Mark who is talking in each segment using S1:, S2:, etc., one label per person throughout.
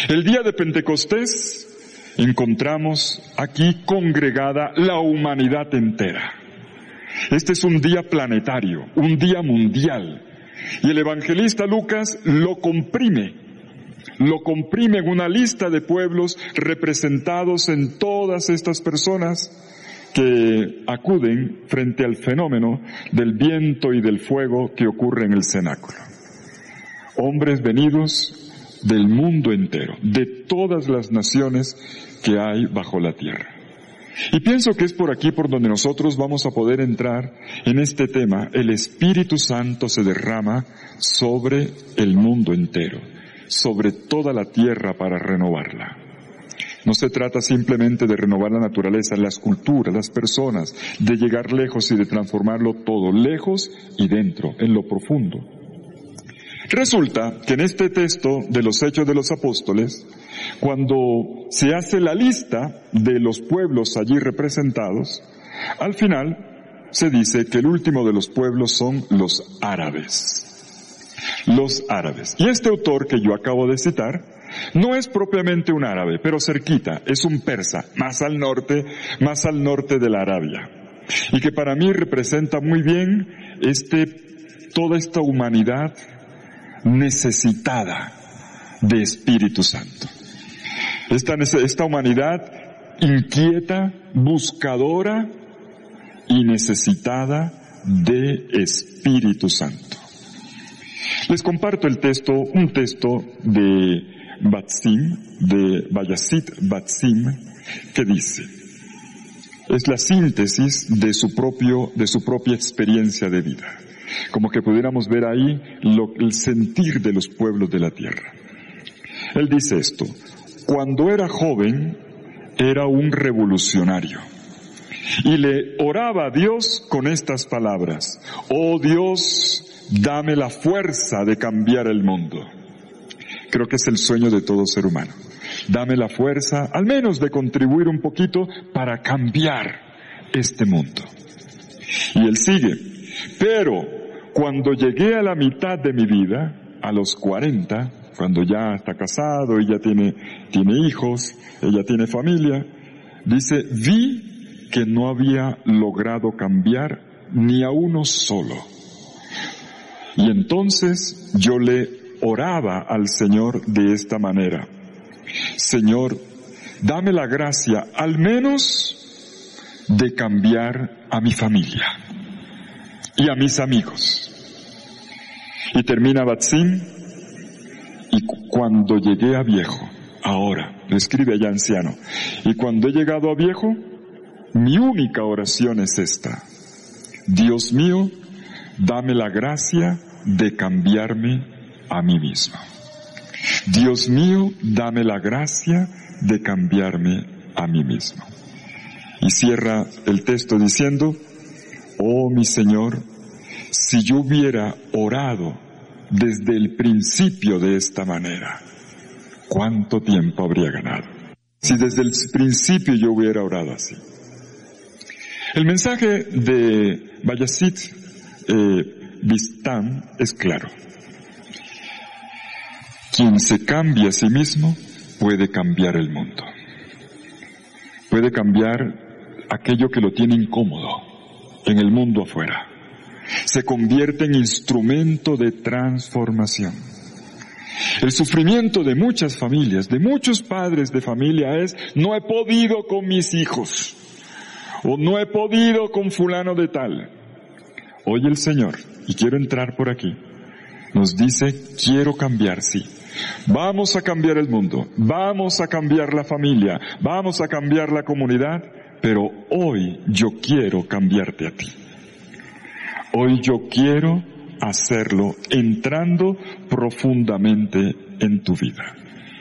S1: El día de Pentecostés encontramos aquí congregada la humanidad entera. Este es un día planetario, un día mundial. Y el evangelista Lucas lo comprime en una lista de pueblos representados en todas estas personas que acuden frente al fenómeno del viento y del fuego que ocurre en el cenáculo. Hombres venidos del mundo entero, de todas las naciones que hay bajo la tierra. Y pienso que es por aquí por donde nosotros vamos a poder entrar en este tema. El Espíritu Santo se derrama sobre el mundo entero, sobre toda la tierra para renovarla. No se trata simplemente de renovar la naturaleza, las culturas, las personas, de llegar lejos y de transformarlo todo, lejos y dentro, en lo profundo. Resulta que en este texto de los Hechos de los Apóstoles, cuando se hace la lista de los pueblos allí representados, al final se dice que el último de los pueblos son los árabes. Los árabes. Y este autor que yo acabo de citar no es propiamente un árabe, pero cerquita, es un persa, más al norte de la Arabia. Y que para mí representa muy bien toda esta humanidad necesitada de Espíritu Santo. Esta humanidad inquieta, buscadora y necesitada de Espíritu Santo. Les comparto un texto de Bayazid Batsim, que dice, es la síntesis de su propia experiencia de vida. Como que pudiéramos ver ahí el sentir de los pueblos de la tierra. Él dice esto: cuando era joven, era un revolucionario. Y le oraba a Dios con estas palabras: oh Dios, dame la fuerza de cambiar el mundo. Creo que es el sueño de todo ser humano. Dame la fuerza, al menos de contribuir un poquito para cambiar este mundo. Y él sigue: pero cuando llegué a la mitad de mi vida, a los 40, cuando ya está casado y ya tiene hijos, ella tiene familia, dice, vi que no había logrado cambiar ni a uno solo. Y entonces yo le oraba al Señor de esta manera: Señor, dame la gracia al menos de cambiar a mi familia y a mis amigos. Y termina Batsim: y cuando llegué a viejo, ahora, lo escribe ya anciano, y cuando he llegado a viejo, mi única oración es esta: Dios mío, dame la gracia de cambiarme a mí mismo. Dios mío, dame la gracia de cambiarme a mí mismo. Y cierra el texto diciendo: oh mi Señor, si yo hubiera orado desde el principio de esta manera, ¿cuánto tiempo habría ganado? Si desde el principio yo hubiera orado así. El mensaje de Bayazid Bistam es claro. Quien se cambia a sí mismo puede cambiar el mundo. Puede cambiar aquello que lo tiene incómodo en el mundo afuera. Se convierte en instrumento de transformación. El sufrimiento de muchas familias, de muchos padres de familia es: no he podido con mis hijos, o no he podido con fulano de tal. Hoy el Señor, y quiero entrar por aquí, nos dice: quiero cambiar, sí. Vamos a cambiar el mundo, vamos a cambiar la familia, vamos a cambiar la comunidad, pero hoy yo quiero cambiarte a ti. Hoy yo quiero hacerlo entrando profundamente en tu vida.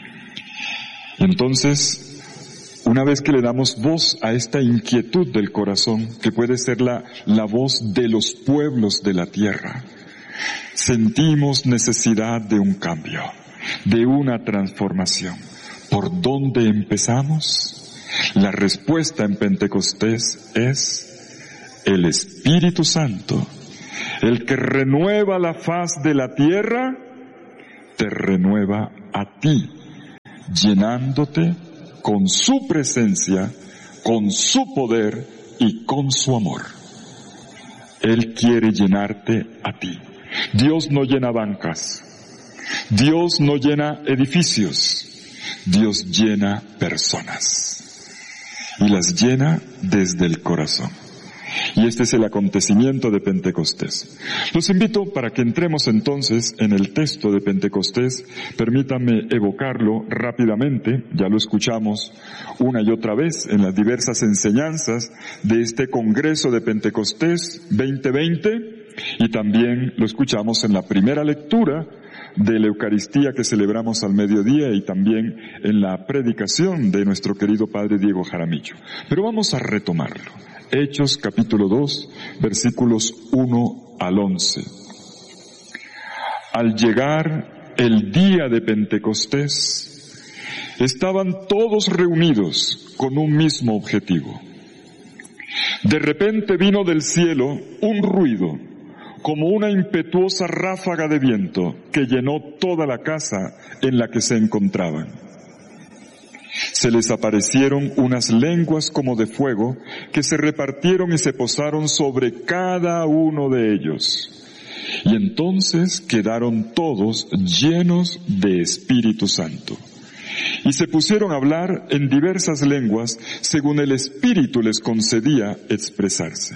S1: Entonces, una vez que le damos voz a esta inquietud del corazón, que puede ser la voz de los pueblos de la tierra, sentimos necesidad de un cambio, de una transformación. ¿Por dónde empezamos? La respuesta en Pentecostés es el Espíritu Santo. El que renueva la faz de la tierra, te renueva a ti llenándote con su presencia, con su poder y con su amor. Él quiere llenarte a ti. Dios no llena bancas. Dios no llena edificios. Dios llena personas. Y las llena desde el corazón. Y este es el acontecimiento de Pentecostés. Los invito para que entremos entonces en el texto de Pentecostés. Permítanme evocarlo rápidamente. Ya lo escuchamos una y otra vez en las diversas enseñanzas de este Congreso de Pentecostés 2020. Y también lo escuchamos en la primera lectura de la Eucaristía que celebramos al mediodía y también en la predicación de nuestro querido Padre Diego Jaramillo. Pero vamos a retomarlo. Hechos capítulo 2, versículos 1 al 11. Al llegar el día de Pentecostés, estaban todos reunidos con un mismo objetivo. De repente vino del cielo un ruido, como una impetuosa ráfaga de viento que llenó toda la casa en la que se encontraban. Se les aparecieron unas lenguas como de fuego que se repartieron y se posaron sobre cada uno de ellos. Y entonces quedaron todos llenos de Espíritu Santo. Y se pusieron a hablar en diversas lenguas según el Espíritu les concedía expresarse.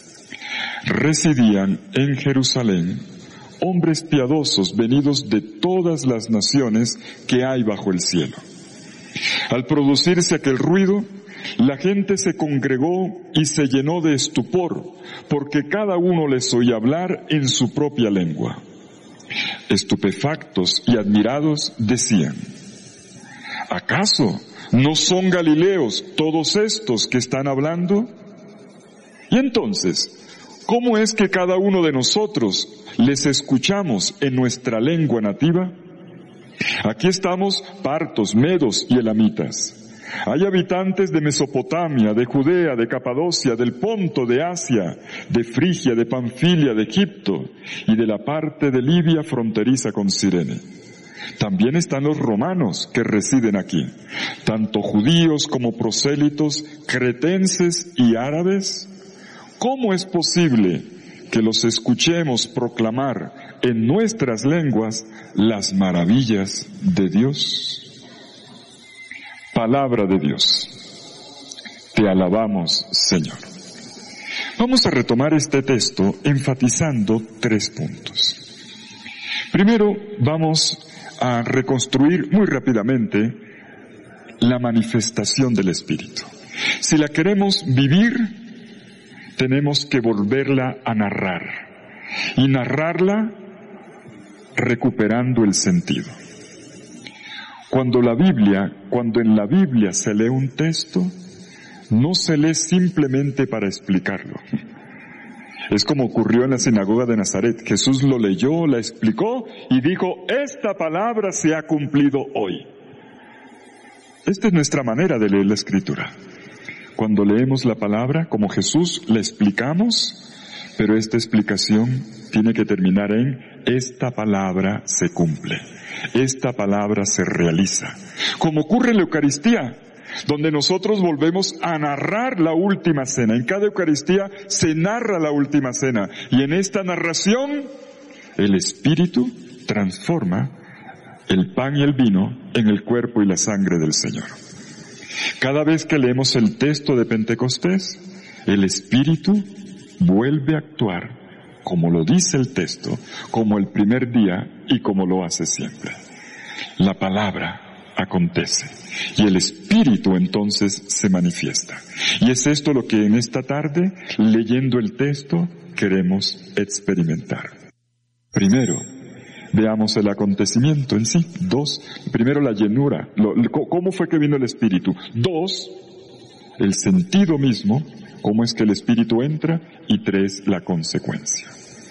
S1: Residían en Jerusalén hombres piadosos venidos de todas las naciones que hay bajo el cielo. Al producirse aquel ruido, la gente se congregó y se llenó de estupor, porque cada uno les oía hablar en su propia lengua. Estupefactos y admirados decían: ¿acaso no son galileos todos estos que están hablando? Y entonces, ¿cómo es que cada uno de nosotros les escuchamos en nuestra lengua nativa? Aquí estamos partos, medos y elamitas. Hay habitantes de Mesopotamia, de Judea, de Capadocia, del Ponto, de Asia, de Frigia, de Panfilia, de Egipto y de la parte de Libia fronteriza con Cirene. También están los romanos que residen aquí, tanto judíos como prosélitos, cretenses y árabes. ¿Cómo es posible que los escuchemos proclamar en nuestras lenguas las maravillas de Dios? Palabra de Dios. Te alabamos, Señor. Vamos a retomar este texto enfatizando 3 puntos. Primero, vamos a reconstruir muy rápidamente la manifestación del Espíritu. Si la queremos vivir, tenemos que volverla a narrar. Y narrarla recuperando el sentido. Cuando en la Biblia se lee un texto, no se lee simplemente para explicarlo. Es como ocurrió en la sinagoga de Nazaret. Jesús lo leyó, la explicó y dijo: esta palabra se ha cumplido hoy. Esta es nuestra manera de leer la Escritura. Cuando leemos la palabra, como Jesús, la explicamos, pero esta explicación tiene que terminar en: esta palabra se cumple, esta palabra se realiza. Como ocurre en la Eucaristía, donde nosotros volvemos a narrar la última cena. En cada Eucaristía se narra la última cena, y en esta narración el Espíritu transforma el pan y el vino en el cuerpo y la sangre del Señor. Cada vez que leemos el texto de Pentecostés, el Espíritu vuelve a actuar como lo dice el texto, como el primer día y como lo hace siempre. La palabra acontece y el Espíritu entonces se manifiesta. Y es esto lo que en esta tarde, leyendo el texto, queremos experimentar. Primero, veamos el acontecimiento en sí. 2, primero la llenura. ¿Cómo fue que vino el Espíritu? 2, el sentido mismo, cómo es que el Espíritu entra. Y 3, la consecuencia.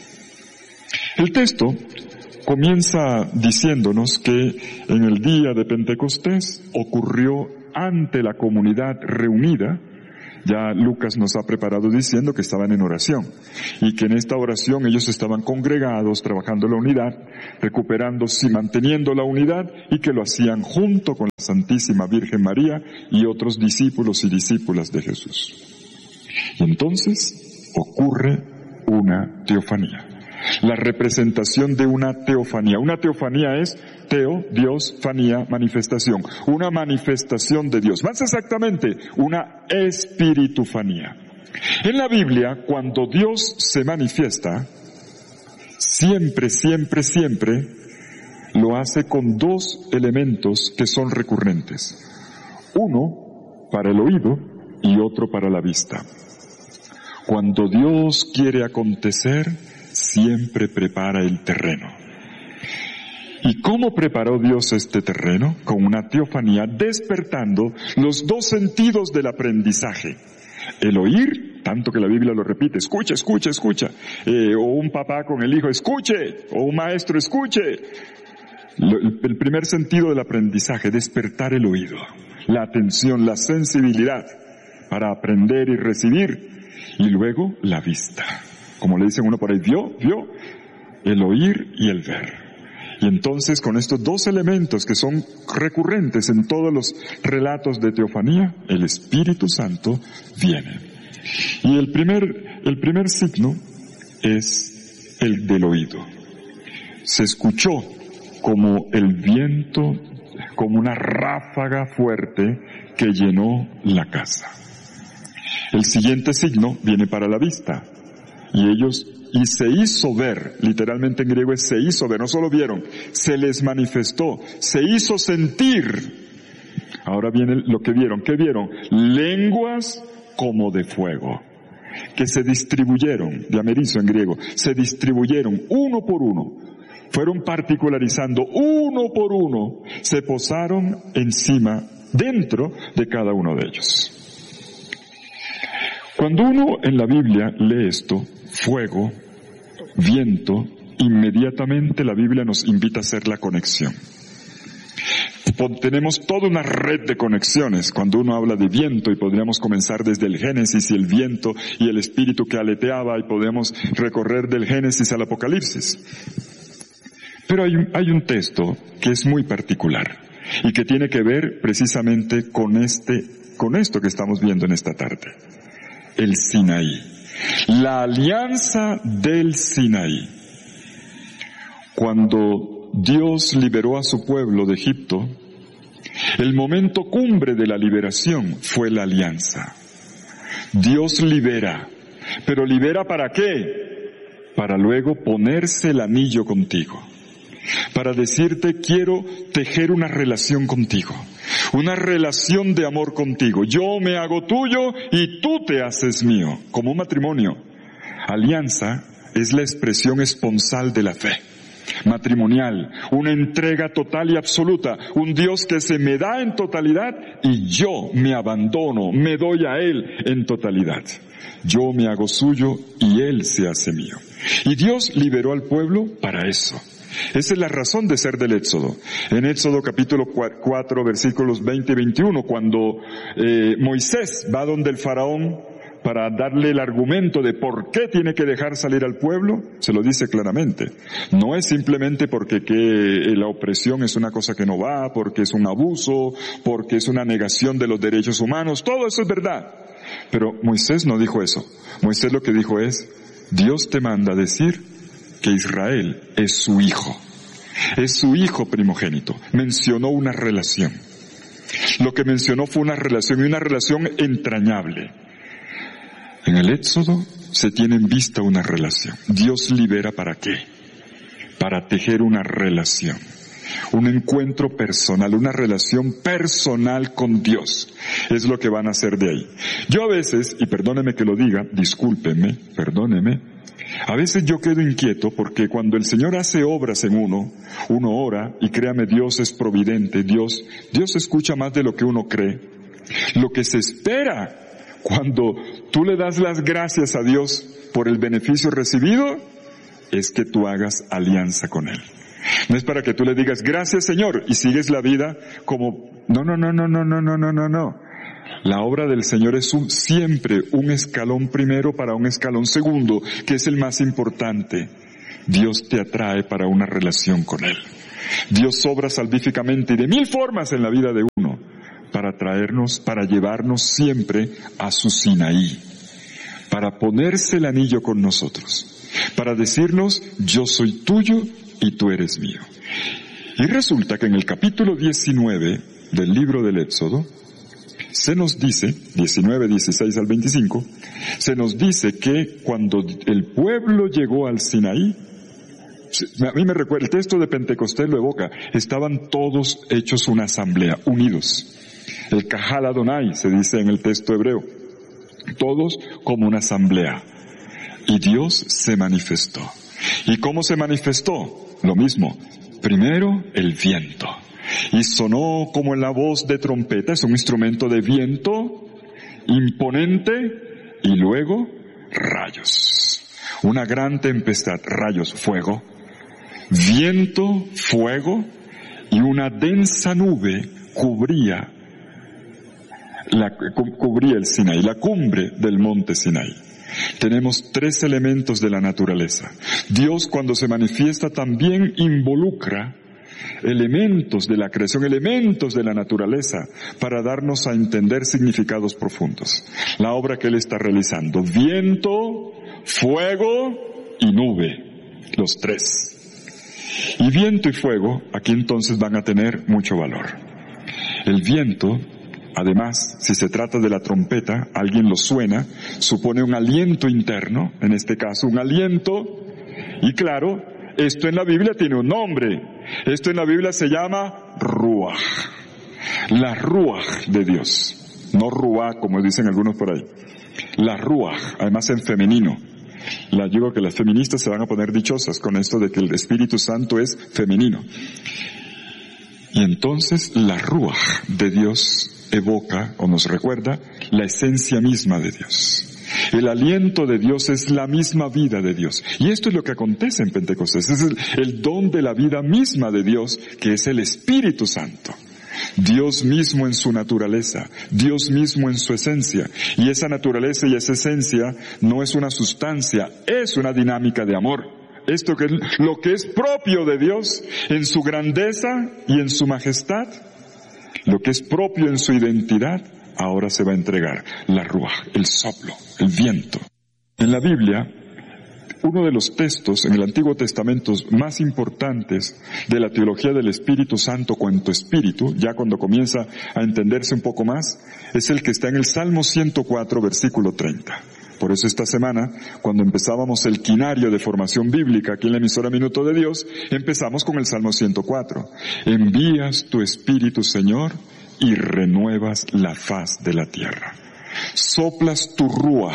S1: El texto comienza diciéndonos que en el día de Pentecostés ocurrió ante la comunidad reunida Ya Lucas nos ha preparado diciendo que estaban en oración y que en esta oración ellos estaban congregados, trabajando la unidad, recuperándose y manteniendo la unidad, y que lo hacían junto con la Santísima Virgen María y otros discípulos y discípulas de Jesús. Y entonces ocurre una teofanía. La representación de una teofanía. Una teofanía es teo, Dios, fanía, manifestación. Una manifestación de Dios. Más exactamente, una espiritufanía. En la Biblia, cuando Dios se manifiesta, siempre lo hace con dos elementos que son recurrentes. Uno para el oído y otro para la vista. Cuando Dios quiere acontecer, siempre prepara el terreno. ¿Y cómo preparó Dios este terreno? Con una teofanía, despertando los dos sentidos del aprendizaje. El oír, tanto que la Biblia lo repite, escucha, escucha, escucha. O un papá con el hijo, escuche. O un maestro, escuche. El primer sentido del aprendizaje, despertar el oído, la atención, la sensibilidad para aprender y recibir. Y luego la vista. Como le dicen uno por ahí, vio, el oír y el ver. Y entonces con estos dos elementos que son recurrentes en todos los relatos de teofanía, el Espíritu Santo viene. Y el primer signo es el del oído. Se escuchó como el viento, como una ráfaga fuerte que llenó la casa. El siguiente signo viene para la vista. Y se hizo ver, literalmente en griego es se hizo ver, no solo vieron, se les manifestó, se hizo sentir. Ahora viene lo que vieron. ¿Qué vieron? Lenguas como de fuego, que se distribuyeron, diamerizo en griego, se distribuyeron uno por uno, fueron particularizando uno por uno, se posaron encima, dentro de cada uno de ellos. Cuando uno en la Biblia lee esto, fuego, viento, inmediatamente la Biblia nos invita a hacer la conexión. Tenemos toda una red de conexiones cuando uno habla de viento, y podríamos comenzar desde el Génesis y el viento y el espíritu que aleteaba, y podemos recorrer del Génesis al Apocalipsis. Pero hay un texto que es muy particular y que tiene que ver precisamente con esto que estamos viendo en esta tarde. El Sinaí. La alianza del Sinaí. Cuando Dios liberó a su pueblo de Egipto, el momento cumbre de la liberación fue la alianza. Dios libera, pero ¿libera para qué? Para luego ponerse el anillo contigo. Para decirte, quiero tejer una relación contigo. Una relación de amor contigo. Yo me hago tuyo y tú te haces mío. Como un matrimonio. Alianza es la expresión esponsal de la fe. Matrimonial. Una entrega total y absoluta. Un Dios que se me da en totalidad y yo me abandono, me doy a Él en totalidad. Yo me hago suyo y Él se hace mío. Y Dios liberó al pueblo para eso. Esa es la razón de ser del Éxodo. En Éxodo capítulo 4 versículos 20 y 21, cuando Moisés va donde el faraón para darle el argumento de por qué tiene que dejar salir al pueblo, se lo dice claramente. No es simplemente porque la opresión es una cosa que no va, porque es un abuso, porque es una negación de los derechos humanos, todo eso es verdad. Pero Moisés no dijo eso. Moisés lo que dijo es, Dios te manda a decir que Israel es su hijo primogénito. Mencionó una relación. Lo que mencionó fue una relación, y una relación entrañable. En el Éxodo se tiene en vista una relación. Dios libera ¿para qué? Para tejer una relación. Un encuentro personal, una relación personal con Dios. Es lo que van a hacer de ahí. Yo a veces, y perdóneme que lo diga, discúlpenme, perdóneme, a veces yo quedo inquieto porque cuando el Señor hace obras en uno ora, y créame, Dios es providente, Dios escucha más de lo que uno cree. Lo que se espera cuando tú le das las gracias a Dios por el beneficio recibido es que tú hagas alianza con Él. No es para que tú le digas gracias Señor y sigues la vida como no. La obra del Señor es siempre un escalón primero para un escalón segundo, que es el más importante. Dios te atrae para una relación con Él. Dios obra salvíficamente y de 1000 formas en la vida de uno para traernos, para llevarnos siempre a su Sinaí, para ponerse el anillo con nosotros, para decirnos, yo soy tuyo y tú eres mío. Y resulta que en el capítulo 19 del libro del Éxodo, se nos dice, 19, 16 al 25, se nos dice que cuando el pueblo llegó al Sinaí, a mí me recuerda, el texto de Pentecostés lo evoca, estaban todos hechos una asamblea, unidos. El Kahal Adonai se dice en el texto hebreo, todos como una asamblea. Y Dios se manifestó. ¿Y cómo se manifestó? Lo mismo, primero el viento. Y sonó como la voz de trompeta, es un instrumento de viento imponente, y luego rayos. Una gran tempestad, rayos, fuego, viento, fuego, y una densa nube cubría el Sinaí, la cumbre del monte Sinaí. Tenemos 3 elementos de la naturaleza. Dios, cuando se manifiesta, también involucra elementos de la creación, elementos de la naturaleza, para darnos a entender significados profundos. La obra que Él está realizando, viento, fuego y nube, los 3. Y viento y fuego, aquí entonces van a tener mucho valor. El viento, además, si se trata de la trompeta, alguien lo suena, supone un aliento interno, en este caso un aliento, y claro, esto en la Biblia tiene un nombre. Esto en la Biblia se llama Ruach. La Ruach de Dios. No Ruach, como dicen algunos por ahí. La Ruach, además en femenino. Yo digo que las feministas se van a poner dichosas con esto de que el Espíritu Santo es femenino. Y entonces la Ruach de Dios evoca o nos recuerda la esencia misma de Dios. El aliento de Dios es la misma vida de Dios. Y esto es lo que acontece en Pentecostés. Es el don de la vida misma de Dios, que es el Espíritu Santo. Dios mismo en su naturaleza, Dios mismo en su esencia. Y esa naturaleza y esa esencia no es una sustancia, es una dinámica de amor. Esto que es lo que es propio de Dios en su grandeza y en su majestad, lo que es propio en su identidad, ahora se va a entregar la ruaj, el soplo, el viento. En la Biblia, uno de los textos en el Antiguo Testamento más importantes de la teología del Espíritu Santo cuanto espíritu, ya cuando comienza a entenderse un poco más, es el que está en el Salmo 104, versículo 30. Por eso esta semana, cuando empezábamos el quinario de formación bíblica aquí en la emisora Minuto de Dios, empezamos con el Salmo 104. Envías tu Espíritu, Señor, y renuevas la faz de la tierra. Soplas tu ruaj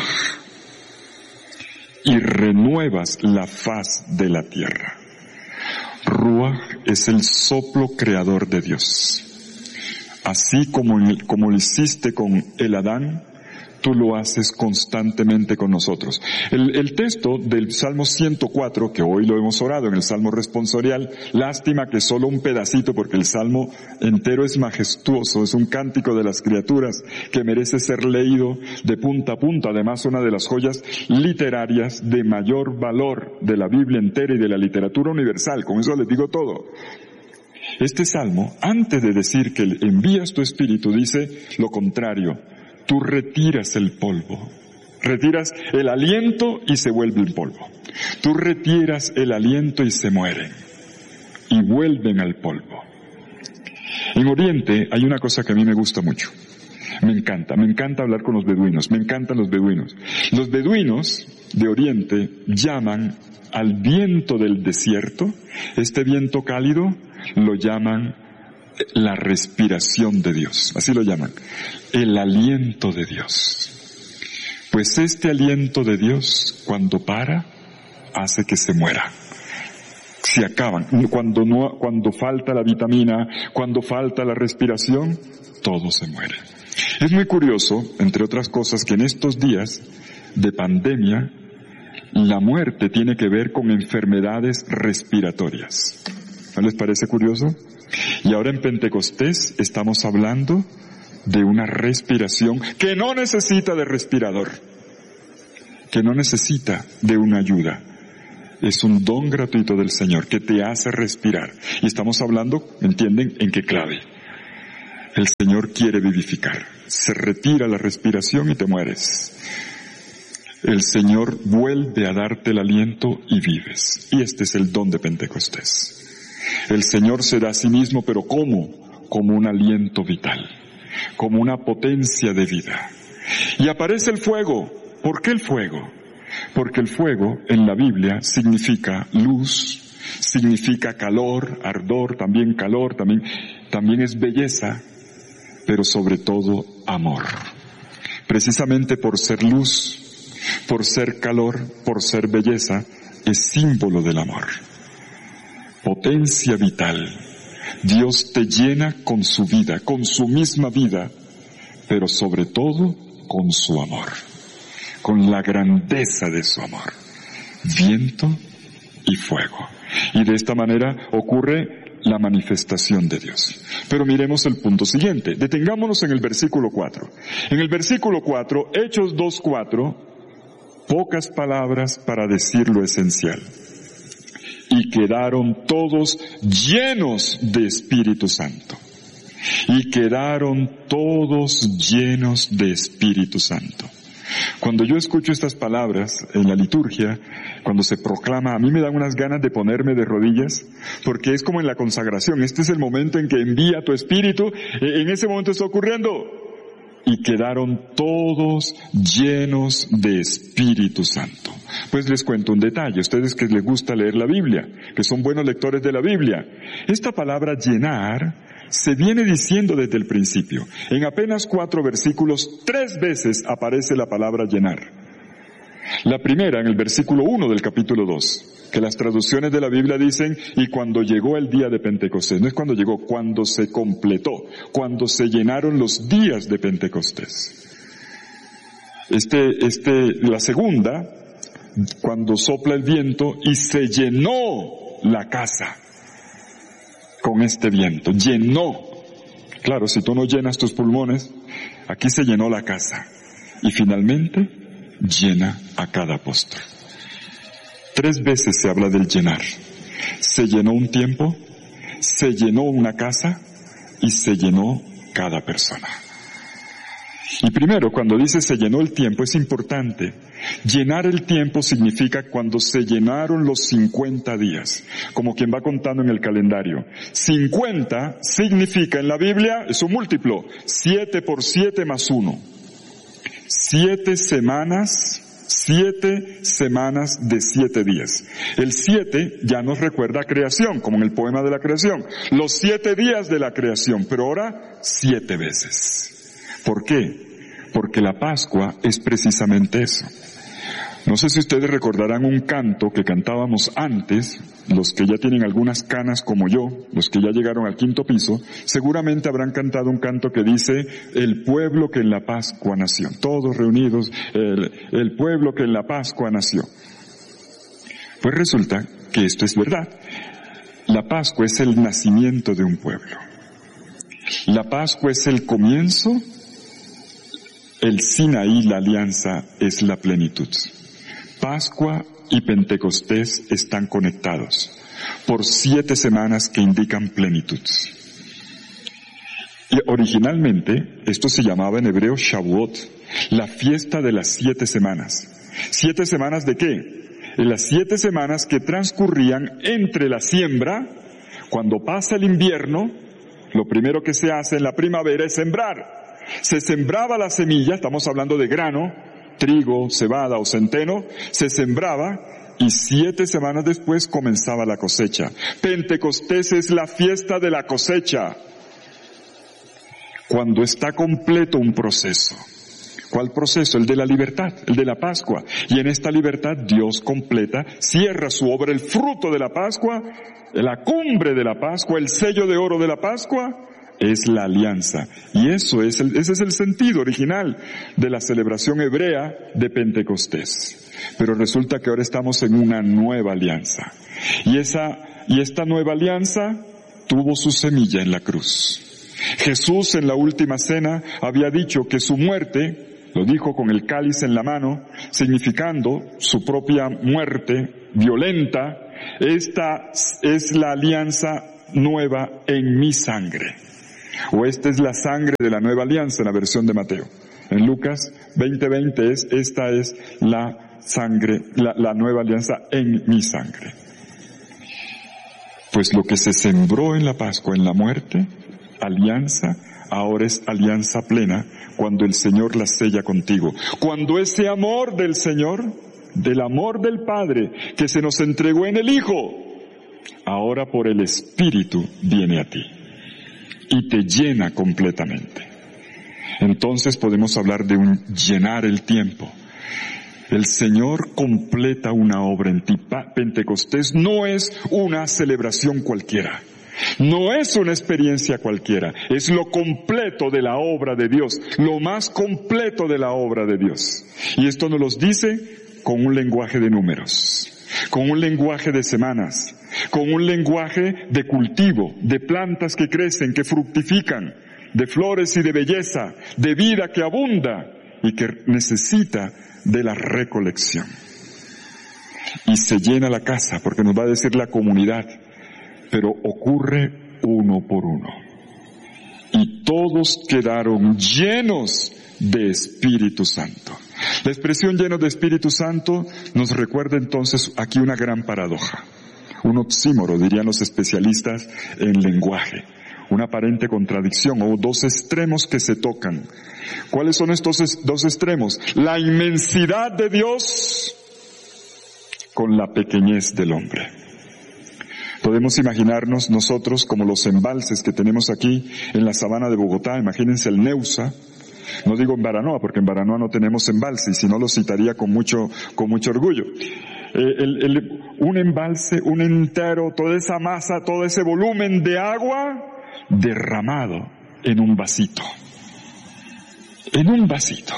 S1: y renuevas la faz de la tierra. Ruaj es el soplo creador de Dios. Así como lo hiciste con el Adán, tú lo haces constantemente con nosotros. El texto del Salmo 104, que hoy lo hemos orado en el Salmo responsorial, lástima que solo un pedacito, porque el Salmo entero es majestuoso, es un cántico de las criaturas que merece ser leído de punta a punta. Además, una de las joyas literarias de mayor valor de la Biblia entera y de la literatura universal. Con eso les digo todo. Este Salmo, antes de decir que envías tu Espíritu, dice lo contrario. Tú retiras el polvo, retiras el aliento y se vuelve el polvo. Tú retiras el aliento y se mueren y vuelven al polvo. En Oriente hay una cosa que a mí me gusta mucho. Me encanta hablar con los beduinos, me encantan los beduinos. Los beduinos de Oriente llaman al viento del desierto, este viento cálido, lo llaman la respiración de Dios, así lo llaman, el aliento de Dios. Pues este aliento de Dios, cuando para, hace que se muera. Se acaban. Cuando falta la vitamina, cuando falta la respiración, todo se muere. Es muy curioso, entre otras cosas, que en estos días de pandemia, la muerte tiene que ver con enfermedades respiratorias. ¿No les parece curioso? Y ahora en Pentecostés estamos hablando de una respiración que no necesita de respirador, que no necesita de una ayuda. Es un don gratuito del Señor que te hace respirar. Y estamos hablando, ¿entienden?, en qué clave. El Señor quiere vivificar. Se retira la respiración y te mueres. El Señor vuelve a darte el aliento y vives. Y este es el don de Pentecostés. El Señor se da a sí mismo, pero ¿cómo? Como un aliento vital, como una potencia de vida. Y aparece el fuego. ¿Por qué el fuego? Porque el fuego en la Biblia significa luz, significa calor, ardor, también es belleza, pero sobre todo amor. Precisamente por ser luz, por ser calor, por ser belleza, es símbolo del amor. Potencia vital. Dios te llena con su vida, con su misma vida, pero sobre todo con su amor, con la grandeza de su amor. Viento y fuego. Y de esta manera ocurre la manifestación de Dios. Pero miremos el punto siguiente. Detengámonos en el versículo 4. En el versículo 4, Hechos 2:4, pocas palabras para decir lo esencial. Y quedaron todos llenos de Espíritu Santo. Y quedaron todos llenos de Espíritu Santo. Cuando yo escucho estas palabras en la liturgia, cuando se proclama, a mí me dan unas ganas de ponerme de rodillas, porque es como en la consagración. Este es el momento en que envía tu Espíritu, en ese momento está ocurriendo. Y quedaron todos llenos de Espíritu Santo. Pues les cuento un detalle, ustedes que les gusta leer la Biblia, que son buenos lectores de la Biblia. Esta palabra llenar se viene diciendo desde el principio. En apenas 4 versículos, 3 veces aparece la palabra llenar. La primera en el versículo 1 del capítulo 2, que las traducciones de la Biblia dicen, y cuando llegó el día de Pentecostés. No es cuando llegó, cuando se completó, cuando se llenaron los días de Pentecostés. La segunda, cuando sopla el viento y se llenó la casa con este viento, llenó. Claro, si tú no llenas tus pulmones, aquí se llenó la casa. Y finalmente, llena a cada apóstol. 3 veces se habla del llenar. Se llenó un tiempo, se llenó una casa y se llenó cada persona. Y primero, cuando dice se llenó el tiempo, es importante. Llenar el tiempo significa cuando se llenaron los 50 días, como quien va contando en el calendario. 50 significa en la Biblia, es un múltiplo, 7 por 7 más 1. 7 semanas de 7 días. El 7 ya nos recuerda a creación, como en el poema de la creación. Los 7 días de la creación, pero ahora 7 veces. ¿Por qué? Porque la Pascua es precisamente eso. No sé si ustedes recordarán un canto que cantábamos antes, los que ya tienen algunas canas como yo, los que ya llegaron al 5º piso, seguramente habrán cantado un canto que dice, el pueblo que en la Pascua nació. Todos reunidos, el pueblo que en la Pascua nació. Pues resulta que esto es verdad. La Pascua es el nacimiento de un pueblo. La Pascua es el comienzo. El Sinaí, la alianza, es la plenitud. Pascua y Pentecostés están conectados por 7 semanas que indican plenitud. Y originalmente, esto se llamaba en hebreo Shavuot, la fiesta de las 7 semanas. ¿7 semanas de qué? En las 7 semanas que transcurrían entre la siembra, cuando pasa el invierno, lo primero que se hace en la primavera es sembrar. Se sembraba la semilla, estamos hablando de grano, trigo, cebada o centeno, se sembraba y 7 semanas después comenzaba la cosecha. Pentecostés es la fiesta de la cosecha, cuando está completo un proceso. ¿Cuál proceso? El de la libertad, el de la Pascua. Y en esta libertad Dios completa, cierra su obra, el fruto de la Pascua, la cumbre de la Pascua, el sello de oro de la Pascua, es la alianza. Y ese es el sentido original de la celebración hebrea de Pentecostés. Pero resulta que ahora estamos en una nueva alianza. Y esta nueva alianza tuvo su semilla en la cruz. Jesús en la última cena había dicho que su muerte, lo dijo con el cáliz en la mano, significando su propia muerte violenta, esta es la alianza nueva en mi sangre. O esta es la sangre de la nueva alianza en la versión de Mateo. En Lucas 20:20 esta es la sangre, la nueva alianza en mi sangre. Pues lo que se sembró en la Pascua, en la muerte, alianza, ahora es alianza plena cuando el Señor la sella contigo. Cuando ese amor del Señor, del amor del Padre que se nos entregó en el Hijo, ahora por el Espíritu viene a ti y te llena completamente. Entonces podemos hablar de un llenar el tiempo. El Señor completa una obra en ti. Pentecostés no es una celebración cualquiera. No es una experiencia cualquiera. Es lo completo de la obra de Dios. Lo más completo de la obra de Dios. Y esto nos lo dice con un lenguaje de números, con un lenguaje de semanas, con un lenguaje de cultivo, de plantas que crecen, que fructifican, de flores y de belleza, de vida que abunda y que necesita de la recolección. Y se llena la casa, porque nos va a decir la comunidad, pero ocurre uno por uno. Y todos quedaron llenos de Espíritu Santo. La expresión llenos de Espíritu Santo nos recuerda entonces aquí una gran paradoja, un oxímoro, dirían los especialistas en lenguaje, una aparente contradicción o dos extremos que se tocan. ¿Cuáles son estos dos extremos? La inmensidad de Dios con la pequeñez del hombre. Podemos imaginarnos nosotros como los embalses que tenemos aquí en la sabana de Bogotá. Imagínense el Neusa. No digo en Baranoa, porque en Baranoa no tenemos embalse, y si no lo citaría con mucho orgullo. Un embalse, un entero, toda esa masa, todo ese volumen de agua derramado en un vasito. En un vasito.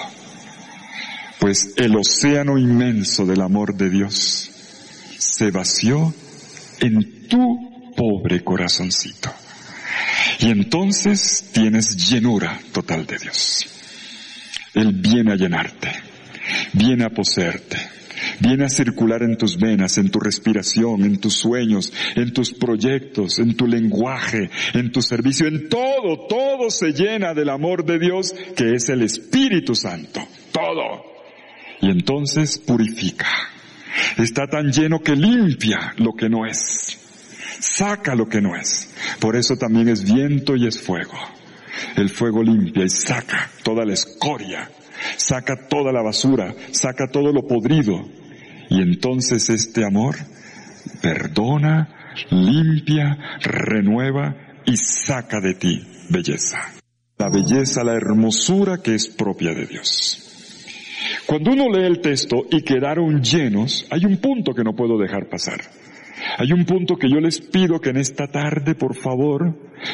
S1: Pues el océano inmenso del amor de Dios se vació en tu pobre corazoncito. Y entonces tienes llenura total de Dios. Él viene a llenarte, viene a poseerte, viene a circular en tus venas, en tu respiración, en tus sueños, en tus proyectos, en tu lenguaje, en tu servicio, en todo se llena del amor de Dios que es el Espíritu Santo, todo. Y entonces purifica. Está tan lleno que limpia lo que no es. Saca lo que no es. Por eso también es viento y es fuego. El fuego limpia y saca toda la escoria, saca toda la basura, saca todo lo podrido. Y entonces este amor perdona, limpia, renueva y saca de ti belleza. La belleza, la hermosura que es propia de Dios. Cuando uno lee el texto y quedaron llenos, hay un punto que no puedo dejar pasar. Hay un punto que yo les pido que en esta tarde, por favor,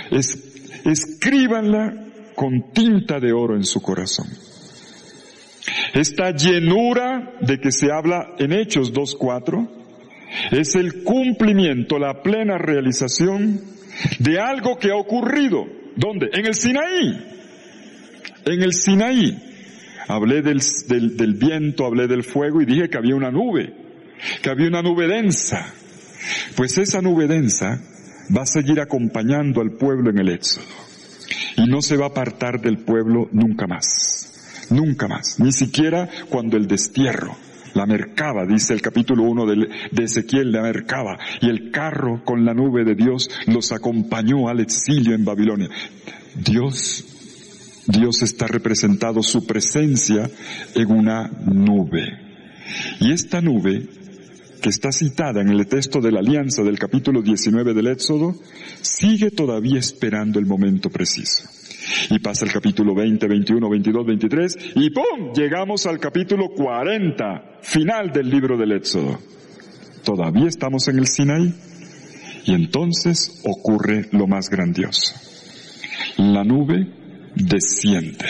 S1: escríbanla con tinta de oro en su corazón. Esta llenura de que se habla en Hechos 2:4 es el cumplimiento, la plena realización de algo que ha ocurrido. ¿Dónde? En el Sinaí. En el Sinaí. Hablé del viento, hablé del fuego y dije que había una nube densa. Pues esa nube densa va a seguir acompañando al pueblo en el Éxodo. Y no se va a apartar del pueblo nunca más. Nunca más. Ni siquiera cuando el destierro, la mercaba, dice el capítulo 1 de Ezequiel, la mercaba. Y el carro con la nube de Dios los acompañó al exilio en Babilonia. Dios está representado, su presencia, en una nube. Y esta nube, que está citada en el texto de la alianza del capítulo 19 del Éxodo, sigue todavía esperando el momento preciso. Y pasa el capítulo 20, 21, 22, 23, y ¡pum! Llegamos al capítulo 40, final del libro del Éxodo. Todavía estamos en el Sinaí. Y entonces ocurre lo más grandioso. La nube desciende.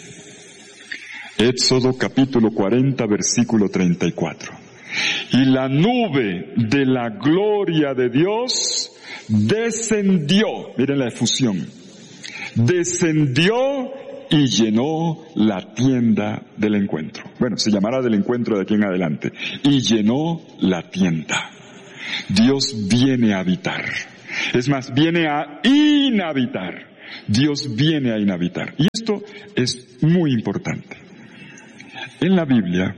S1: Éxodo capítulo 40, versículo 34. Y la nube de la gloria de Dios descendió. Miren la efusión. descendió y llenó la tienda del encuentro. Bueno, se llamará del encuentro de aquí en adelante. Y llenó la tienda. Dios viene a habitar. Es más, viene a inhabitar. Dios viene a inhabitar. Y esto es muy importante. En la Biblia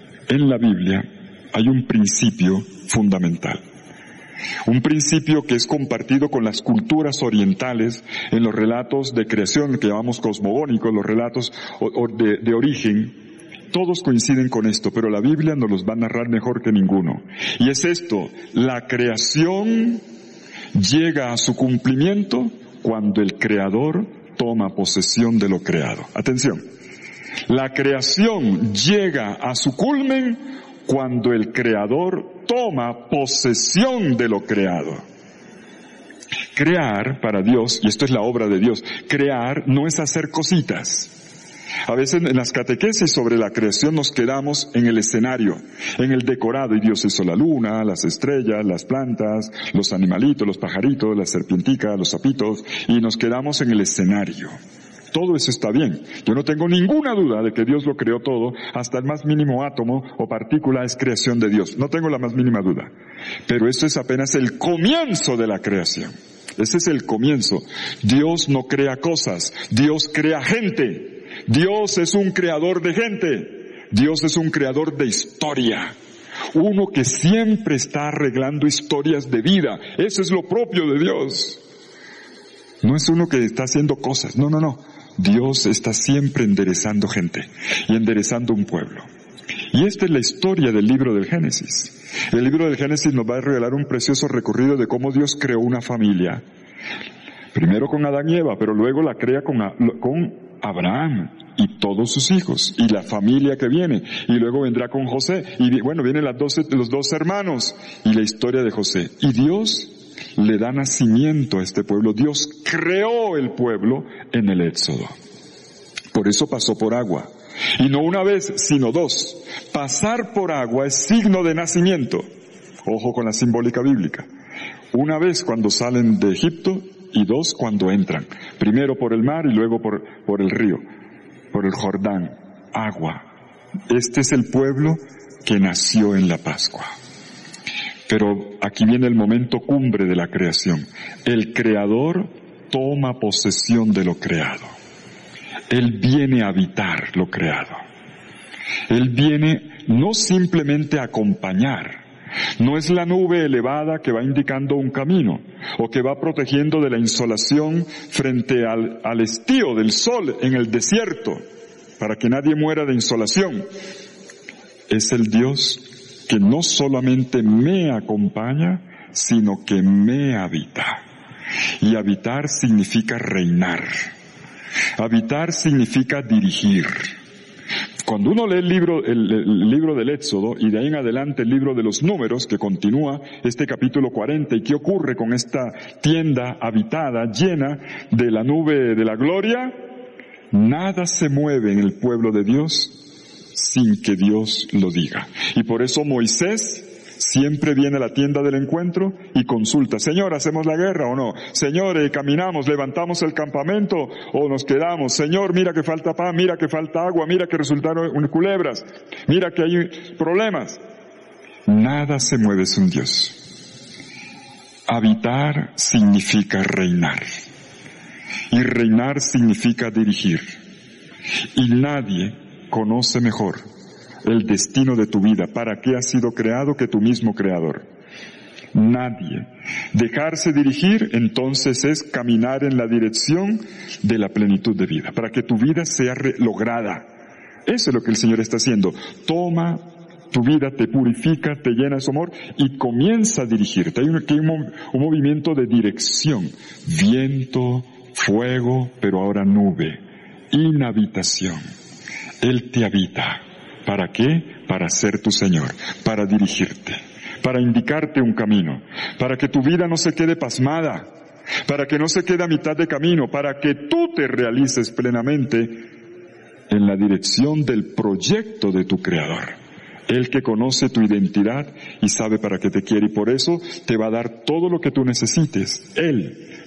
S1: hay un principio fundamental. Un principio que es compartido con las culturas orientales en los relatos de creación que llamamos cosmogónicos, los relatos de origen. Todos coinciden con esto, pero la Biblia nos los va a narrar mejor que ninguno. Y es esto: la creación llega a su cumplimiento cuando el Creador toma posesión de lo creado. Atención. La creación llega a su culmen cuando el Creador toma posesión de lo creado. Crear para Dios, y esto es la obra de Dios, crear no es hacer cositas. A veces en las catequesis sobre la creación nos quedamos en el escenario, en el decorado, y Dios hizo la luna, las estrellas, las plantas, los animalitos, los pajaritos, las serpienticas, los sapitos, y nos quedamos en el escenario. Todo eso está bien. Yo no tengo ninguna duda de que Dios lo creó todo, hasta el más mínimo átomo o partícula es creación de Dios. No tengo la más mínima duda. Pero eso es apenas el comienzo de la creación. Ese es el comienzo. Dios no crea cosas, Dios crea gente. Dios es un creador de gente. Dios es un creador de historia. Uno que siempre está arreglando historias de vida. Eso es lo propio de Dios. No es uno que está haciendo cosas. No. Dios está siempre enderezando gente y enderezando un pueblo. Y esta es la historia del libro del Génesis. El libro del Génesis nos va a revelar un precioso recorrido de cómo Dios creó una familia. Primero con Adán y Eva, pero luego la crea con Abraham y todos sus hijos y la familia que viene. Y luego vendrá con José. Y bueno, vienen los dos hermanos y la historia de José. Y Dios le da nacimiento a este pueblo. Dios creó el pueblo en el Éxodo. Por eso pasó por agua. Y no una vez, sino dos. Pasar por agua es signo de nacimiento. Ojo con la simbólica bíblica. Una vez cuando salen de Egipto y dos cuando entran. Primero por el mar y luego por el río, por el Jordán. Agua. Este es el pueblo que nació en la Pascua. Pero aquí viene el momento cumbre de la creación. El Creador toma posesión de lo creado. Él viene a habitar lo creado. Él viene no simplemente a acompañar. No es la nube elevada que va indicando un camino o que va protegiendo de la insolación frente al estío del sol en el desierto para que nadie muera de insolación. Es el Dios que no solamente me acompaña, sino que me habita. Y habitar significa reinar. Habitar significa dirigir. Cuando uno lee el libro del Éxodo y de ahí en adelante el libro de los Números, que continúa este capítulo 40, y qué ocurre con esta tienda habitada, llena de la nube de la gloria, nada se mueve en el pueblo de Dios sin que Dios lo diga. Y por eso Moisés siempre viene a la tienda del encuentro y consulta: Señor, ¿hacemos la guerra o no? Señor, caminamos, levantamos el campamento o nos quedamos. Señor, mira que falta pan, mira que falta agua, mira que resultaron culebras, mira que hay problemas. Nada se mueve sin Dios. Habitar significa reinar. Y reinar significa dirigir. Y nadie conoce mejor el destino de tu vida, para qué has sido creado, que tu mismo creador. Nadie. Dejarse dirigir, entonces, es caminar en la dirección de la plenitud de vida, para que tu vida sea lograda. Eso es lo que el Señor está haciendo. Toma tu vida, te purifica, te llena de su amor y comienza a dirigirte. Hay un movimiento de dirección. Viento, fuego, pero ahora nube. Inhabitación. Él te habita. ¿Para qué? Para ser tu Señor, para dirigirte, para indicarte un camino, para que tu vida no se quede pasmada, para que no se quede a mitad de camino, para que tú te realices plenamente en la dirección del proyecto de tu Creador. Él que conoce tu identidad y sabe para qué te quiere, y por eso te va a dar todo lo que tú necesites. Él,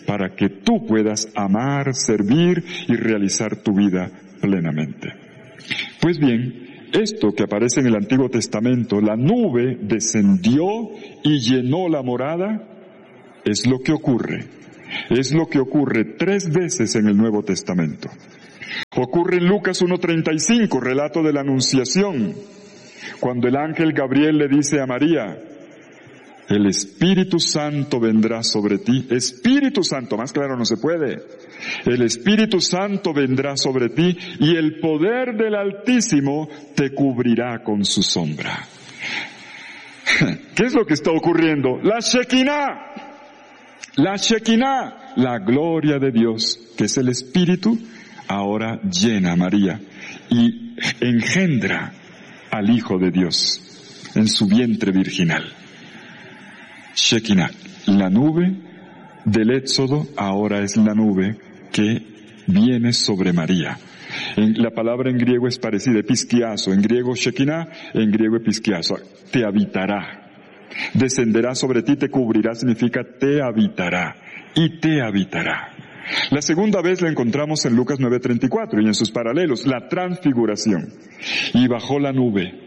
S1: para que tú puedas amar, servir y realizar tu vida plenamente. Pues bien, esto que aparece en el Antiguo Testamento, la nube descendió y llenó la morada, es lo que ocurre. Es lo que ocurre 3 veces en el Nuevo Testamento. Ocurre en Lucas 1:35, relato de la Anunciación, cuando el ángel Gabriel le dice a María, el Espíritu Santo vendrá sobre ti. Espíritu Santo, más claro no se puede. El Espíritu Santo vendrá sobre ti y el poder del Altísimo te cubrirá con su sombra. ¿Qué es lo que está ocurriendo? La Shekinah. La Shekinah, la gloria de Dios, que es el Espíritu, ahora llena a María y engendra al Hijo de Dios en su vientre virginal. Shekinah, la nube del Éxodo, ahora es la nube que viene sobre María. La palabra en griego es parecida, episkiazo, en griego Shekinah, en griego episkiazo, te habitará. Descenderá sobre ti, te cubrirá, significa te habitará, y te habitará. La segunda vez la encontramos en Lucas 9:34 y en sus paralelos, la transfiguración. Y bajó la nube.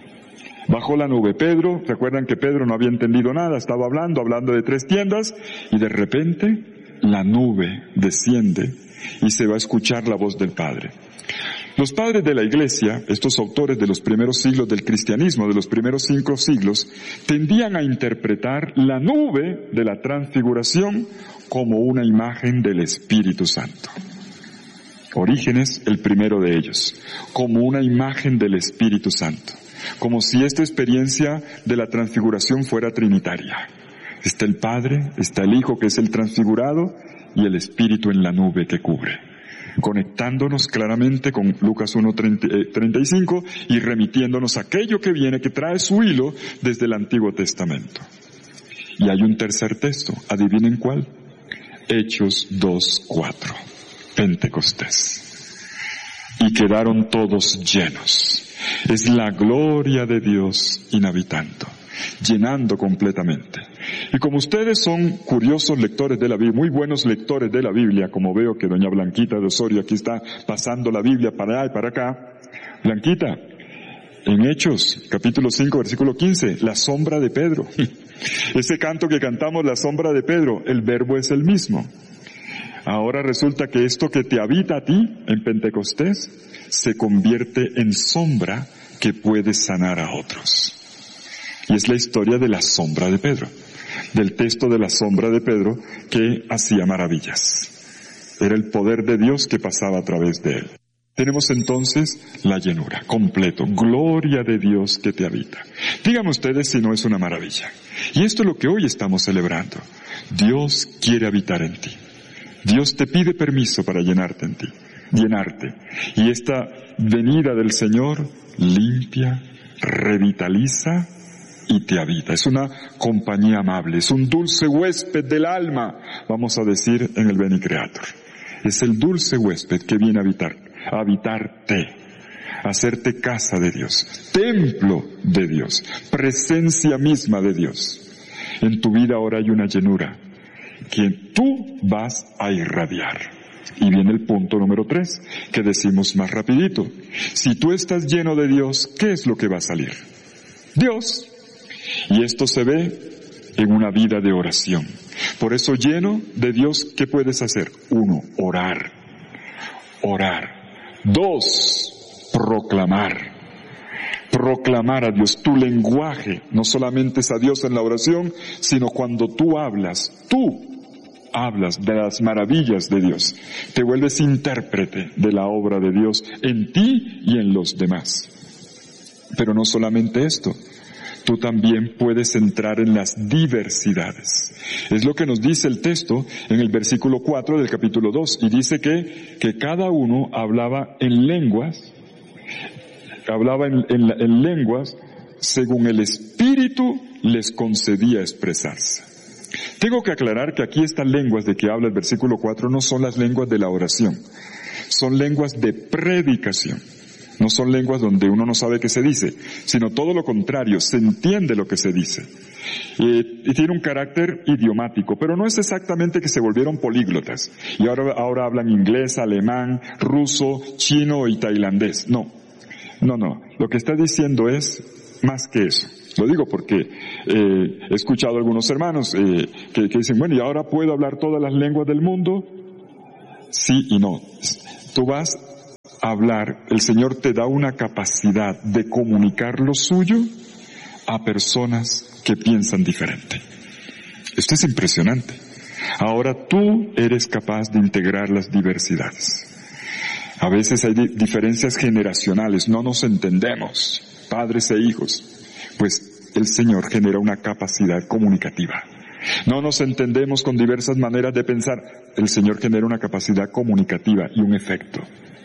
S1: Pedro, ¿recuerdan que Pedro no había entendido nada? Estaba hablando de 3 tiendas, y de repente la nube desciende y se va a escuchar la voz del Padre. Los padres de la Iglesia, estos autores de los primeros siglos del cristianismo, de los primeros 5 siglos, tendían a interpretar la nube de la transfiguración como una imagen del Espíritu Santo. Orígenes, el primero de ellos, como una imagen del Espíritu Santo, como si esta experiencia de la transfiguración fuera trinitaria. Está el Padre, está el Hijo que es el transfigurado y el Espíritu en la nube que cubre, conectándonos claramente con Lucas 1:35 y remitiéndonos a aquello que viene, que trae su hilo desde el Antiguo Testamento. Y hay un tercer texto, adivinen cuál, Hechos 2:4, Pentecostés. Y quedaron todos llenos. Es la gloria de Dios inhabitando, llenando completamente. Y como ustedes son curiosos lectores de la Biblia, muy buenos lectores de la Biblia, como veo que doña Blanquita de Osorio aquí está pasando la Biblia para allá y para acá. Blanquita, en Hechos, capítulo 5, versículo 15, la sombra de Pedro. Ese canto que cantamos, la sombra de Pedro, el verbo es el mismo. Ahora resulta que esto que te habita a ti en Pentecostés se convierte en sombra que puede sanar a otros. Y es la historia de la sombra de Pedro, del texto de la sombra de Pedro que hacía maravillas. Era el poder de Dios que pasaba a través de él. Tenemos entonces la llenura, completo, gloria de Dios que te habita. Díganme ustedes si no es una maravilla. Y esto es lo que hoy estamos celebrando. Dios quiere habitar en ti. Dios te pide permiso para llenarte. Y esta venida del Señor limpia, revitaliza y te habita. Es una compañía amable, es un dulce huésped del alma, vamos a decir en el Beni Creator. Es el dulce huésped que viene a habitarte, a hacerte casa de Dios, templo de Dios, presencia misma de Dios. En tu vida ahora hay una llenura que tú vas a irradiar. Y viene el punto número 3, que decimos más rapidito. Si tú estás lleno de Dios, ¿qué es lo que va a salir? Dios. Y esto se ve en una vida de oración. Por eso, lleno de Dios, ¿qué puedes hacer? 1, orar. 2, proclamar. Proclamar a Dios. Tu lenguaje no solamente es a Dios en la oración, sino cuando tú hablas de las maravillas de Dios. Te vuelves intérprete de la obra de Dios en ti y en los demás. Pero no solamente esto, tú también puedes entrar en las diversidades. Es lo que nos dice el texto en el versículo 4 del capítulo 2, y dice que cada uno hablaba en lenguas según el Espíritu les concedía expresarse. Tengo que aclarar que aquí estas lenguas de que habla el versículo 4 no son las lenguas de la oración, son lenguas de predicación. No son lenguas donde uno no sabe qué se dice, sino todo lo contrario, se entiende lo que se dice. Y tiene un carácter idiomático, pero no es exactamente que se volvieron políglotas y ahora hablan inglés, alemán, ruso, chino y tailandés. No. Lo que está diciendo es más que eso. Lo digo porque he escuchado a algunos hermanos que dicen, bueno, ¿y ahora puedo hablar todas las lenguas del mundo? Sí y no. Tú vas a hablar, el Señor te da una capacidad de comunicar lo suyo a personas que piensan diferente. Esto es impresionante. Ahora tú eres capaz de integrar las diversidades. A veces hay diferencias generacionales, no nos entendemos, padres e hijos. Pues el Señor genera una capacidad comunicativa. No nos entendemos con diversas maneras de pensar. El Señor genera una capacidad comunicativa y un efecto.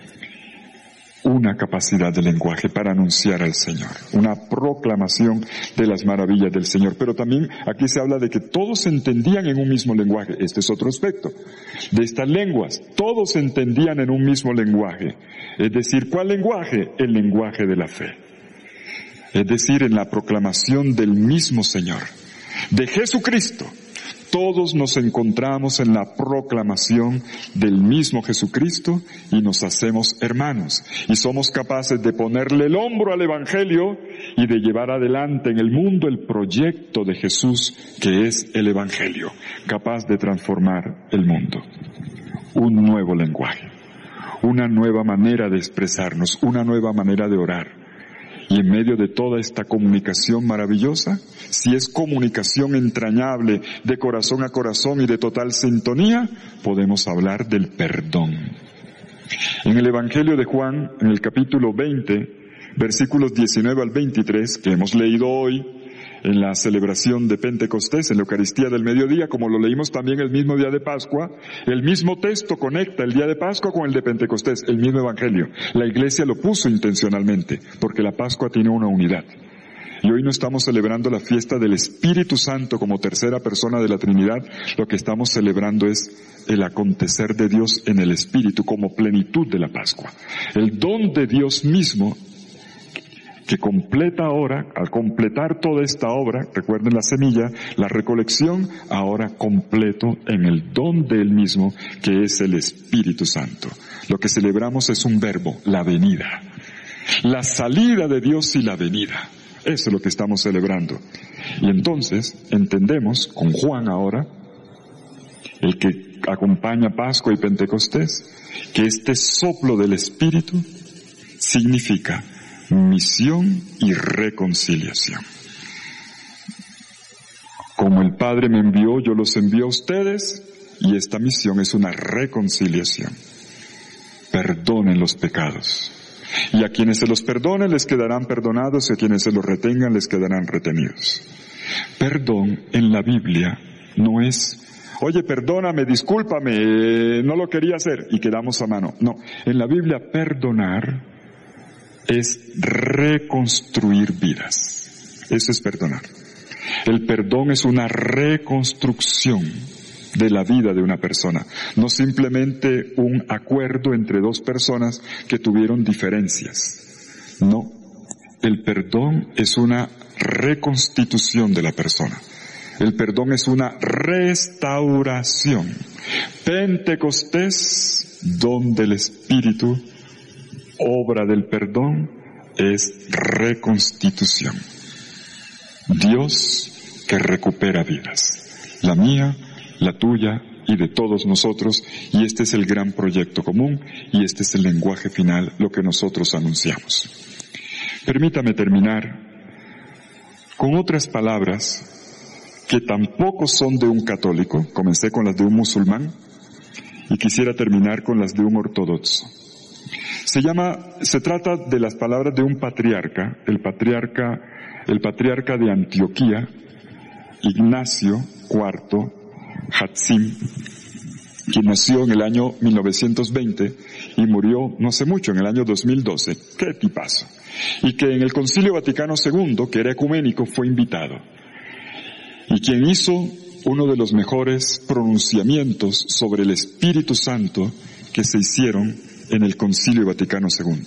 S1: Una capacidad de lenguaje para anunciar al Señor. Una proclamación de las maravillas del Señor. Pero también aquí se habla de que todos se entendían en un mismo lenguaje. Este es otro aspecto. De estas lenguas, todos se entendían en un mismo lenguaje. Es decir, ¿cuál lenguaje? El lenguaje de la fe. Es decir, en la proclamación del mismo Señor, de Jesucristo. Todos nos encontramos en la proclamación del mismo Jesucristo y nos hacemos hermanos. Y somos capaces de ponerle el hombro al Evangelio y de llevar adelante en el mundo el proyecto de Jesús, que es el Evangelio, capaz de transformar el mundo. Un nuevo lenguaje, una nueva manera de expresarnos, una nueva manera de orar. Y en medio de toda esta comunicación maravillosa, si es comunicación entrañable, de corazón a corazón y de total sintonía, podemos hablar del perdón. En el Evangelio de Juan, en el capítulo 20, versículos 19 al 23, que hemos leído hoy en la celebración de Pentecostés, en la Eucaristía del mediodía, como lo leímos también el mismo día de Pascua, el mismo texto conecta el día de Pascua con el de Pentecostés, el mismo Evangelio. La Iglesia lo puso intencionalmente, porque la Pascua tiene una unidad. Y hoy no estamos celebrando la fiesta del Espíritu Santo como tercera persona de la Trinidad, lo que estamos celebrando es el acontecer de Dios en el Espíritu como plenitud de la Pascua. El don de Dios mismo que completa ahora, al completar toda esta obra, recuerden la semilla, la recolección, ahora completo en el don de Él mismo, que es el Espíritu Santo. Lo que celebramos es un verbo, la venida. La salida de Dios y la venida. Eso es lo que estamos celebrando. Y entonces, entendemos, con Juan ahora, el que acompaña Pascua y Pentecostés, que este soplo del Espíritu significa misión y reconciliación. Como el Padre me envió, yo los envío a ustedes, y esta misión es una reconciliación. Perdonen los pecados. Y a quienes se los perdonen les quedarán perdonados, y a quienes se los retengan les quedarán retenidos. Perdón en la Biblia no es, oye, perdóname, discúlpame, no lo quería hacer, y quedamos a mano. No, en la Biblia perdonar es reconstruir vidas. Eso es perdonar. El perdón es una reconstrucción de la vida de una persona, no simplemente un acuerdo entre dos personas que tuvieron diferencias. No, el perdón es una reconstitución de la persona. El perdón es una restauración. Pentecostés, don del Espíritu, obra del perdón, es reconstitución. Dios que recupera vidas. La mía, la tuya y de todos nosotros, y este es el gran proyecto común, y este es el lenguaje final, lo que nosotros anunciamos. Permítame terminar con otras palabras que tampoco son de un católico. Comencé con las de un musulmán y quisiera terminar con las de un ortodoxo. Se trata de las palabras de un patriarca, el patriarca de Antioquía, Ignacio IV Hatzim, quien nació en el año 1920 y murió no hace mucho, en el año 2012. ¡Qué tipazo! Y que en el Concilio Vaticano II, que era ecuménico, fue invitado. Y quien hizo uno de los mejores pronunciamientos sobre el Espíritu Santo que se hicieron en el Concilio Vaticano II.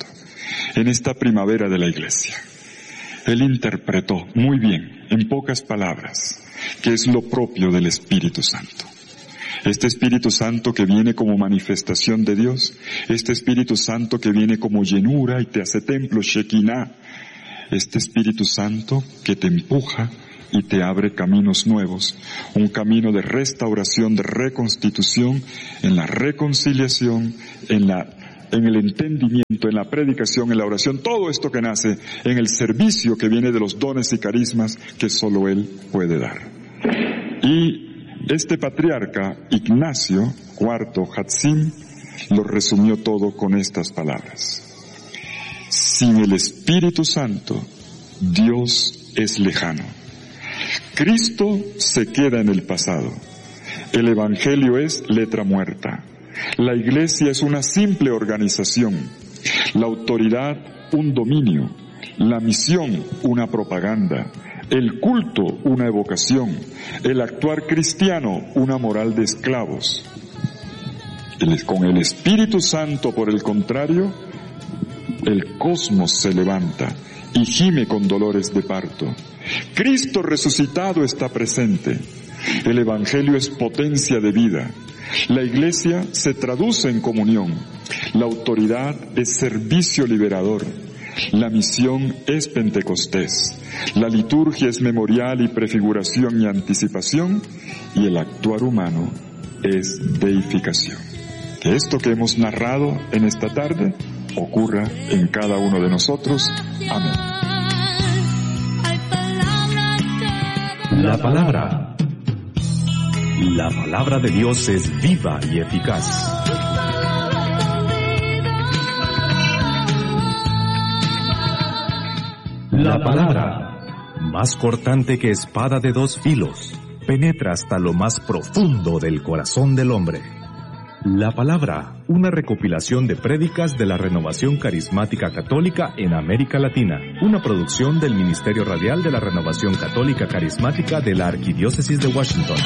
S1: en esta primavera de la Iglesia. Él interpretó muy bien, en pocas palabras, qué es lo propio del Espíritu Santo. Este Espíritu Santo que viene como manifestación de Dios, este Espíritu Santo que viene como llenura y te hace templo, Shekinah, este Espíritu Santo que te empuja y te abre caminos nuevos, un camino de restauración, de reconstitución, en la reconciliación, en el entendimiento, en la predicación, en la oración, todo esto que nace en el servicio que viene de los dones y carismas que solo Él puede dar. Y este patriarca, Ignacio IV Hatzim, lo resumió todo con estas palabras. Sin el Espíritu Santo, Dios es lejano. Cristo se queda en el pasado. El Evangelio es letra muerta. La Iglesia es una simple organización. La autoridad, un dominio. La misión, una propaganda. El culto, una evocación. El actuar cristiano, una moral de esclavos. Con el Espíritu Santo, por el contrario, el cosmos se levanta y gime con dolores de parto. Cristo resucitado está presente. El Evangelio es potencia de vida. La Iglesia se traduce en comunión. La autoridad es servicio liberador. La misión es Pentecostés. La liturgia es memorial y prefiguración y anticipación. Y el actuar humano es deificación. Que esto que hemos narrado en esta tarde ocurra en cada uno de nosotros. Amén.
S2: La palabra de Dios es viva y eficaz. La palabra, más cortante que espada de dos filos, penetra hasta lo más profundo del corazón del hombre. La palabra, una recopilación de prédicas de la Renovación Carismática Católica en América Latina, una producción del Ministerio Radial de la Renovación Católica Carismática de la Arquidiócesis de Washington.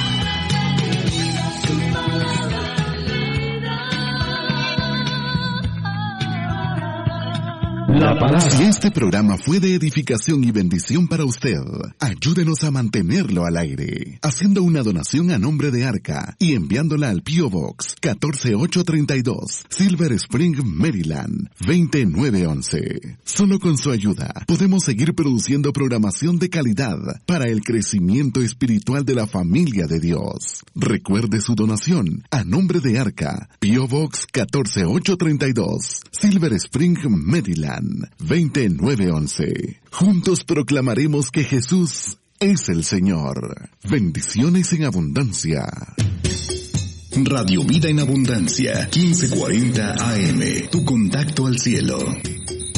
S3: Si este programa fue de edificación y bendición para usted, ayúdenos a mantenerlo al aire, haciendo una donación a nombre de Arca y enviándola al P.O. Box 14832, Silver Spring, Maryland, 20911. Solo con su ayuda podemos seguir produciendo programación de calidad para el crecimiento espiritual de la familia de Dios. Recuerde su donación a nombre de Arca, P.O. Box 14832, Silver Spring, Maryland, 20911. Juntos proclamaremos que Jesús es el Señor. Bendiciones en abundancia.
S4: Radio Vida en Abundancia, 1540 AM. Tu contacto al cielo.